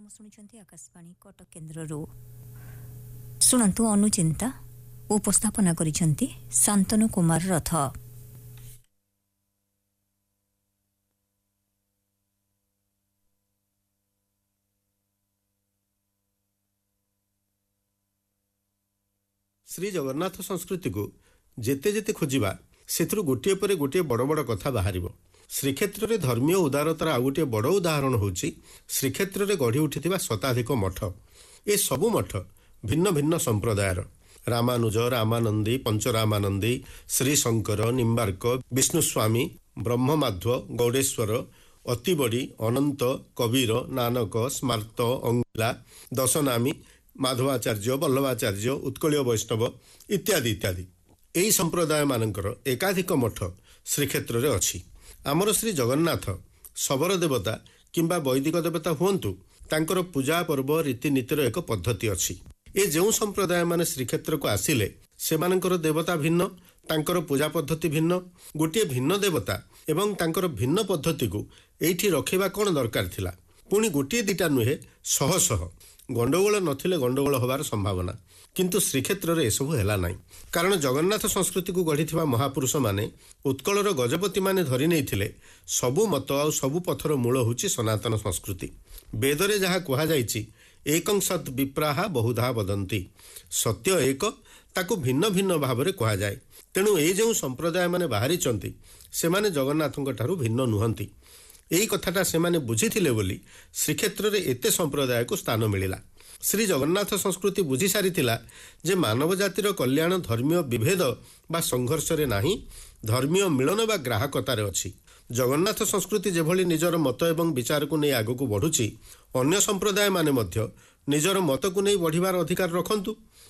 कार्यक्रम शुणुंट आकाशवाणी कटक केन्द्र शुणु अनुचिंता उपस्थापना करिसेंती शांतनु कुमार रथ। श्री जगन्नाथ संस्कृति को जेते जेते खोजिबा सेथुरु गोटे पर गोटे बड़ बड़ कथा बाहरिबो। श्रीक्षेत्र में धर्मीय उदारतार आ गोटे बड़ उदाहरण होची श्रीक्षेत्र में गढ़ी उठिथिबा शताधिक मठ। ए सबु मठ भिन्न भिन्न संप्रदायर रामानुज, रामानंदी, पंचरामानंदी, श्रीशंकर, निम्बार्क, विष्णुस्वामी, ब्रह्ममाध्व, गौडेश्वर, अतिबड़ी, अनंत, कबीर, नानक, स्मार्त, अंगिला, दशनामी, माधवाचार्य, वल्लभाचार्य, उत्कलीय वैष्णव इत्यादि इत्यादि यही संप्रदाय मानकर एकाधिक मठ श्रीक्षेत्र में अच्छी। आमर श्री जगन्नाथ शबर देवता किंबा वैदिक देवता हुंतु तांकर पूजा पर्व रीतिनीतिर एक पद्धति अच्छी। ए जो संप्रदाय माने श्रीक्षेत्र को आसिले सेमानकर देवता भिन्न, तांकर पूजा पद्धति भिन्न, गोटे भिन्न देवता एवं तांकर भिन्न पद्धति को एठी रखिबा कोन दरकार थिला। पुणी गोटे दिटा नुहे शह शह गंडगोल नथिले गंडगोल होबार संभावना, किंतु श्रीक्षेत्र में एसबू है ना। कारण जगन्नाथ संस्कृति को गढ़ी महापुरुष माने उत्कलर गजपति माने धरी नहीं सबु मत आ सबु पथर मूल होची सनातन संस्कृति। वेदरे जहाँ कहुई एकं सत् विप्राहा बहुधा वदंती, सत्य एक ताकू भिन्न भिन्न भाव में कहुए। तेणु ये जो संप्रदाय माने बाहरी से माने जगन्नाथों ठारू भिन्न नुहंती। यही कथाटा से माने बुझीथिले बोली श्रीक्षेत्र में एते संप्रदाय को स्थान मिलिला। श्री जगन्नाथ संस्कृति बुझी सारिथिला जे मानव जातिर कल्याण धर्मीय विभेद बा संघर्ष रे नाही, धर्मीय मिलन बा ग्राहकतार अछि। जगन्नाथ संस्कृति जेभली निजर मत एवं विचार को नहीं आगक बढ़ुची, अन्य संप्रदाय माने मध्य निजर मत को नहीं बढ़िबार अधिकार रखंतु।